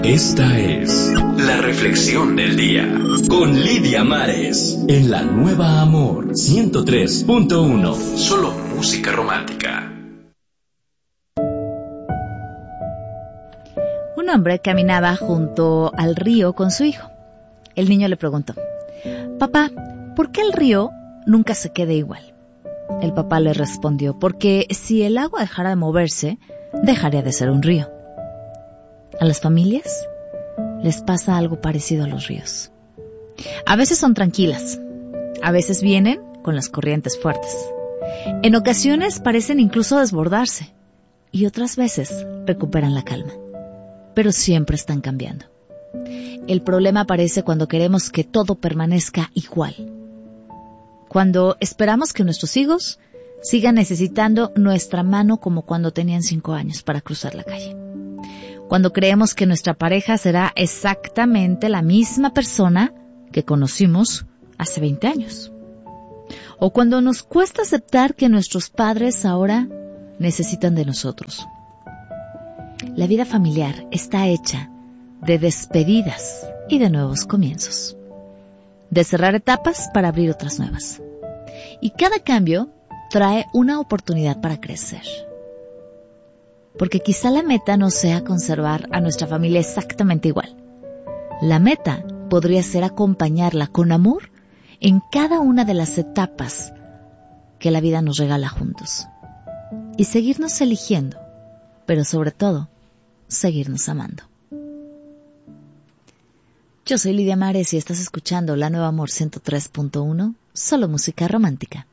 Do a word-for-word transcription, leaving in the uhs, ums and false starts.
Esta es la reflexión del día con Lidia Mares en la Nueva Amor ciento tres punto uno. Solo música romántica. Un hombre caminaba junto al río con su hijo. El niño le preguntó: «Papá, ¿por qué el río nunca se queda igual?» El papá le respondió: «Porque si el agua dejara de moverse, dejaría de ser un río». A las familias les pasa algo parecido a los ríos. A veces son tranquilas, a veces vienen con las corrientes fuertes. En ocasiones parecen incluso desbordarse y otras veces recuperan la calma. Pero siempre están cambiando. El problema aparece cuando queremos que todo permanezca igual. Cuando esperamos que nuestros hijos sigan necesitando nuestra mano como cuando tenían cinco años para cruzar la calle. Cuando creemos que nuestra pareja será exactamente la misma persona que conocimos hace veinte años. O cuando nos cuesta aceptar que nuestros padres ahora necesitan de nosotros. La vida familiar está hecha de despedidas y de nuevos comienzos. De cerrar etapas para abrir otras nuevas. Y cada cambio trae una oportunidad para crecer. Porque quizá la meta no sea conservar a nuestra familia exactamente igual. La meta podría ser acompañarla con amor en cada una de las etapas que la vida nos regala juntos. Y seguirnos eligiendo, pero sobre todo, seguirnos amando. Yo soy Lidia Mares y estás escuchando La Nueva Amor ciento tres punto uno, solo música romántica.